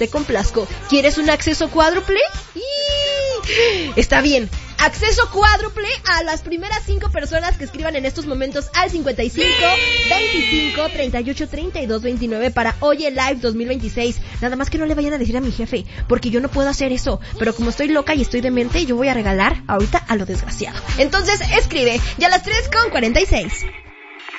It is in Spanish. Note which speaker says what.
Speaker 1: te complazco. ¿Quieres un acceso cuádruple? Está bien. Acceso cuádruple a las primeras 5 personas que escriban en estos momentos al 55 25 38 32 29 para Oye Live 2026. Nada más que no le vayan a decir a mi jefe, porque yo no puedo hacer eso. Pero como estoy loca y estoy demente, yo voy a regalar ahorita a lo desgraciado. Entonces escribe, ya a las 3:46.